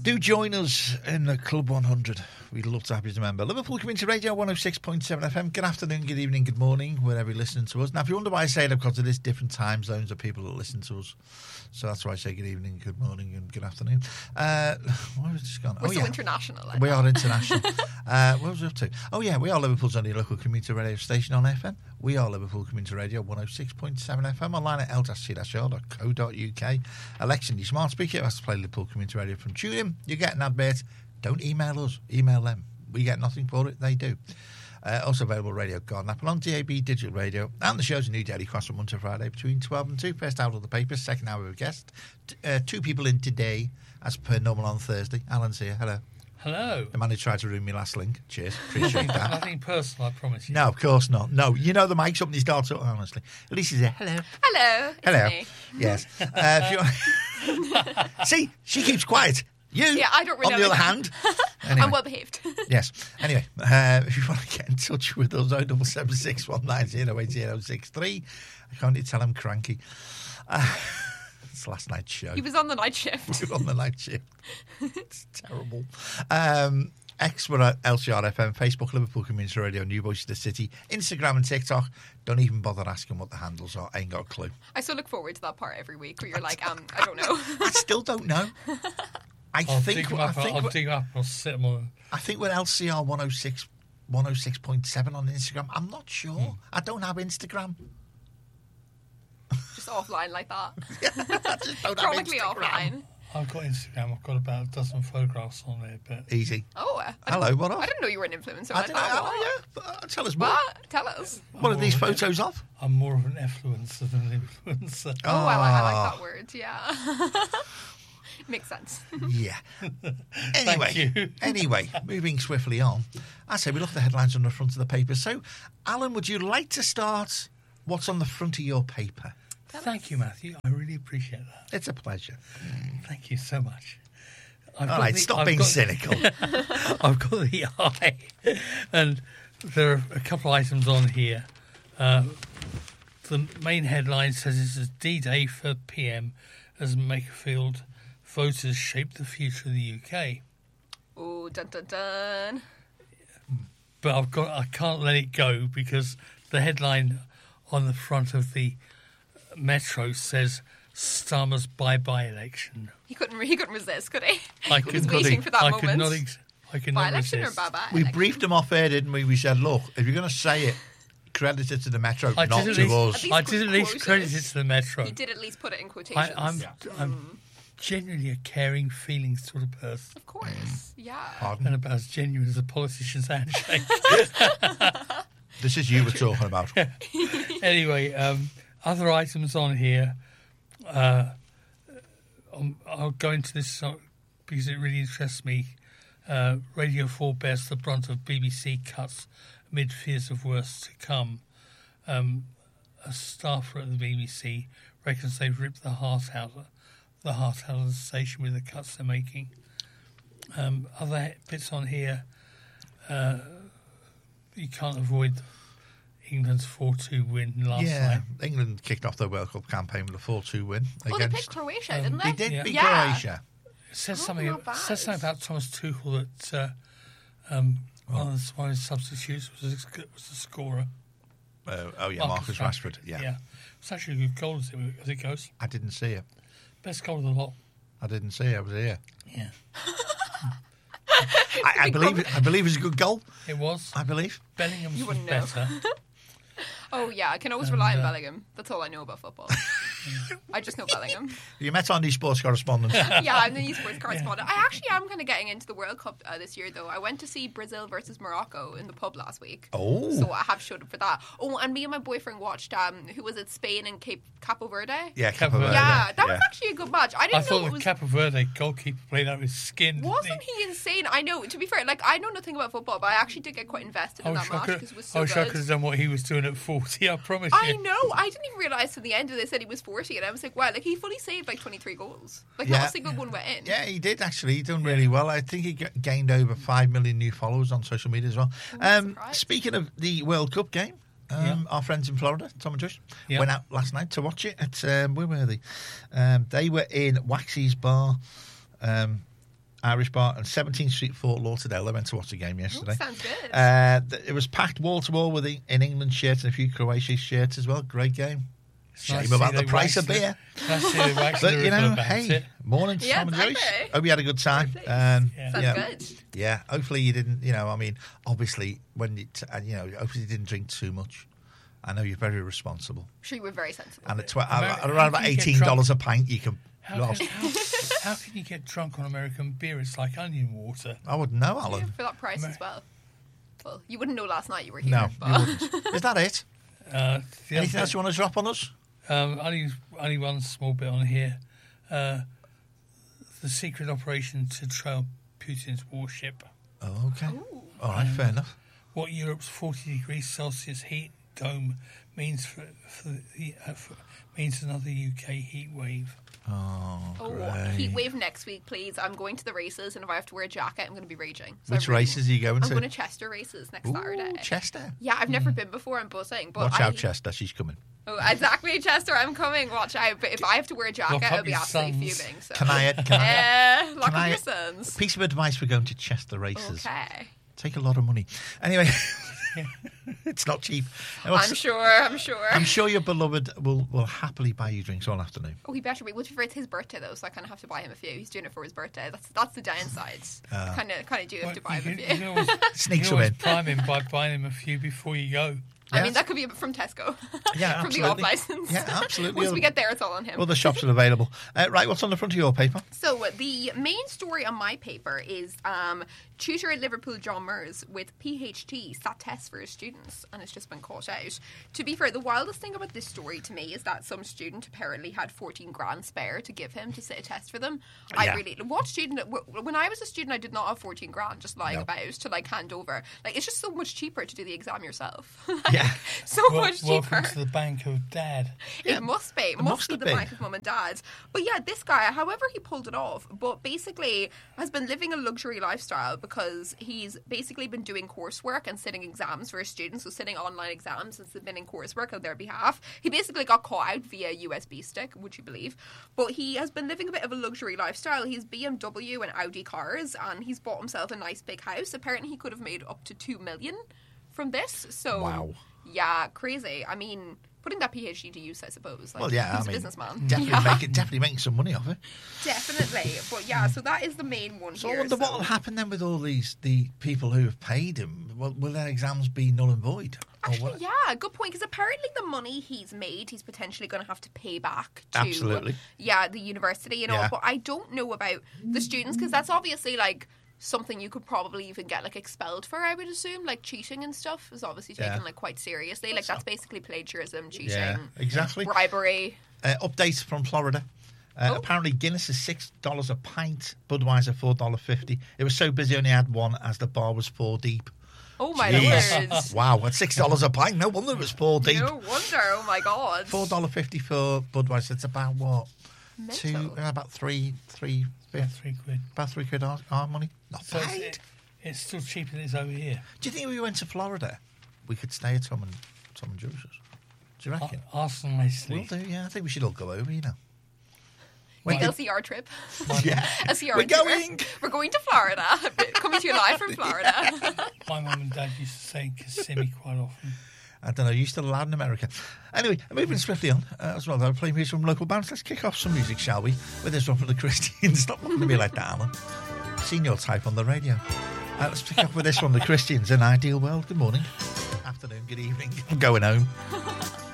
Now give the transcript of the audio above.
Do join us in the Club 100. We'd love to have you as a member. Liverpool Community Radio 106.7 FM. Good afternoon, good evening, good morning, wherever you're listening to us. Now, if you wonder why I say that, because it is different time zones of people that listen to us. So that's why I say good evening, good morning, and good afternoon. Where have we just gone? We're so international. We are international. What was we up to? Oh, yeah, we are Liverpool's only local community radio station on FM. We are Liverpool Community Radio 106.7 FM. Online at l-c-r.co.uk. Alexa, your smart speaker has to play Liverpool Community Radio from TuneIn. You get an advert. Don't email us. Email them. We get nothing for it. They do. Also available Radio Garden Apple on DAB Digital Radio. And the show's a new daily cross from Monday to Friday between 12 and 2. First out of the papers, second hour with a guest. Two people in today, as per normal on Thursday. Alan's here. Hello. Hello. The man who tried to ruin me last link. Cheers. Appreciate that. Nothing personal, I promise you. No, of course not. No, you know the mic's up and he starts up, honestly. At least he's there. Hello. Hello. Hello. Me. Yes. See, she keeps quiet. You, yeah, I don't really on the other hand. Anyway. I'm well behaved. Yes. Anyway, if you want to get in touch with us, 077 190 I can't even tell I'm cranky. It's last night's show. He was on the night shift. We were on the night shift. It's terrible. X, we're at LCR FM, Facebook, Liverpool Community Radio, New Voice of the City, Instagram and TikTok. Don't even bother asking what the handles are. I ain't got a clue. I still look forward to that part every week where you're like, I don't know. I still don't know. I'll dig them up and I'll sit them on. I think we're LCR 106.7 on Instagram. I'm not sure. I don't have Instagram. Just offline like that. I just don't Chronically have Instagram. offline. I've got Instagram. I've got about a dozen photographs on there. But Easy. Oh, hello, what off? I didn't know you were an influencer. I didn't know. Yeah, tell us more. What? Tell us. What are these photos of? I'm more of an influencer than an influencer. Oh, I like that word. Yeah. Makes sense. Yeah. Thank you. Anyway, moving swiftly on. I say we look at the headlines on the front of the paper. So, Alan, would you like to start? What's on the front of your paper? Thank you, Matthew. I really appreciate that. It's a pleasure. Thank you so much. All right, stop being cynical. I've got the eye. And there are a couple of items on here. The main headline says it's a D-Day for PM as Makerfield voters shape the future of the UK. Oh, dun dun dun. But I can't let it go because the headline on the front of the Metro says Starmer's bye-bye election. He couldn't resist, could he? I He was waiting for that moment. I could not By-election resist. or bye-bye We election? briefed him off air, didn't we? We said, look, if you're going to say it, credit it to the Metro, I not did to us. least I did at least quote credit it. it to the Metro. He did at least put it in quotations. I'm genuinely a caring, feeling sort of person. Of course, yeah. Pardon? And about as genuine as a politician's handshake. This is you we're talking about. Anyway, other items on here. I'll go into this because it really interests me. Radio 4 bears the brunt of BBC cuts amid fears of worse to come. A staffer at the BBC reckons they've ripped the heart out of the station with the cuts they're making. Other bits on here, you can't avoid England's 4-2 win last night. England kicked off their World Cup campaign with a 4-2 win. Well, they picked Croatia, didn't they? They did beat Yeah. Croatia. It says Oh, something. not bad. Says something about Thomas Tuchel that one of his substitutes was the scorer. Marcus Rashford. Yeah. It's actually a good goal as it goes. I didn't see it. Best goal of the lot. I didn't see it. I was here. Yeah, I believe it's a good goal. it was. I believe. Bellingham's You was wouldn't know. better. Oh, yeah, I can always rely on Bellingham. That's all I know about football. I just know Bellingham. You met on the sports correspondent. Yeah, I'm the esports correspondent. I actually am kind of getting into the World Cup this year, though. I went to see Brazil versus Morocco in the pub last week. Oh. So I have showed up for that. Oh, and me and my boyfriend watched, who was it, Spain and Capo Verde? Yeah, Capo Verde. Yeah, that was actually a good match. I I didn't know thought it the was... Capo Verde goalkeeper played out his skin. didn't Wasn't he insane? I know. To be fair, like, I know nothing about football, but I actually did get quite invested in that match because it was so I good. could have done what he was doing at 40, I promise I you. know. I didn't even realise to the end they said he was 40, and I was like, wow, like he fully saved like 23 goals. Like Yeah. not a single one went in. Yeah, he did actually. He done really well. I think he gained over 5 million new followers on social media as well. surprised. Speaking of the World Cup game, our friends in Florida, Tom and Josh, went out last night to watch it at where were they? They were in Waxy's Bar. Irish bar, and 17th Street, Fort Lauderdale. I went to watch a game yesterday. Sounds good. It was packed wall to wall with in England shirts and a few Croatia shirts as well. Great game. Shame about the price of beer. But, you know, hey, morning to Tom and Joyce. Hope you had a good time. Sounds good. Yeah, hopefully you didn't, you know, I mean, obviously, when you, hopefully you didn't drink too much. I know you're very responsible. Sure, you were very sensible. And at around about $18 a pint, you can... How can you get drunk on American beer? It's like onion water. I wouldn't know, Alan. Yeah, for that price as well. Well, you wouldn't know last night you were here. No, but... you wouldn't. Is that it? Anything else you want to drop on us? Only one small bit on here. The secret operation to trail Putin's warship. Oh, okay. All right, fair enough. What Europe's 40 degrees Celsius heat dome means means another UK heat wave. Oh, great. Heat wave next week, please. I'm going to the races, and if I have to wear a jacket, I'm going to be raging. So Which races are you going to? I'm going to Chester races next Saturday. Chester? Yeah, I've never been before. I'm buzzing. But Watch out, Chester. She's coming. Oh, exactly, Chester. I'm coming. Watch out. But if I have to wear a jacket, I'll be absolutely fuming. So. Can I lock up your sons. Piece of advice for going to Chester races. Okay. Take a lot of money. Anyway, it's not cheap. I'm sure. I'm sure your beloved will happily buy you drinks all afternoon. Oh, he better be. Well, it's his birthday though, so I kind of have to buy him a few. He's doing it for his birthday. That's the downside. Kind of do have to buy him a few. You always, Sneaks them in. Prime him by buying him a few before you go. I mean, that could be from Tesco. Yeah, from the off license. Yeah, absolutely. Once we get there, it's all on him. Well, the shops are available. Right, what's on the front of your paper? So the main story on my paper is tutor at Liverpool John Mears with PhD sat tests for his students, and it's just been caught out. To be fair, the wildest thing about this story to me is that some student apparently had 14 grand spare to give him to sit a test for them. Yeah. What student? When I was a student, I did not have 14 grand just lying about to hand over. Like, it's just so much cheaper to do the exam yourself. So much cheaper. Welcome to the bank of dad. It must be. It must be the bank of mum and dad. But yeah, this guy, however he pulled it off, but basically has been living a luxury lifestyle because he's basically been doing coursework and sitting exams for his students, so sitting online exams and submitting coursework on their behalf. He basically got caught out via USB stick, would you believe? But he has been living a bit of a luxury lifestyle. He's BMW and Audi cars, and he's bought himself a nice big house. Apparently he could have made up to 2 million from this. So wow. Yeah, crazy. I mean, putting that PhD to use, I suppose. Like, well, yeah, he's a businessman. Definitely making some money off it. Definitely. But yeah, so that is the main one so here. I wonder what will happen then with all the people who have paid him. Will their exams be null and void? Actually, yeah, good point. Because apparently the money he's made, he's potentially going to have to pay back to Absolutely. The university, you know. Yeah. But I don't know about the students, because that's obviously like something you could probably even get like expelled for, I would assume. Like cheating and stuff is obviously taken like quite seriously. Like that's basically plagiarism, cheating, exactly, bribery. Updates from Florida. Apparently Guinness is $6 a pint, Budweiser $4.50. It was so busy, only had one as the bar was 4 deep. Oh my words! Wow, at $6 a pint, no wonder it was 4 deep. No wonder! Oh my god! $4.50 for Budweiser. It's about what? About three quid. About £3 our money. Not so bad. It's still cheaper than it is over here. Do you think if we went to Florida, we could stay at Tom and Joseph's? Do you reckon? Arsenal nicely. We'll do, yeah. I think we should all go over, you know. LCR trip. Yeah. LCR We're going. We're going to Florida. Coming to you live from Florida. My mum and dad used to say Kissimmee quite often. I don't know, you're still allowed in America. Anyway, moving swiftly on, as well, I'll play music from local bands. Let's kick off some music, shall we? With this one from the Christians. Stop looking at me like that, Alan. Seen your type on the radio. Let's pick up with this one, the Christians, An Ideal World. Good morning. Afternoon, good evening. I'm going home.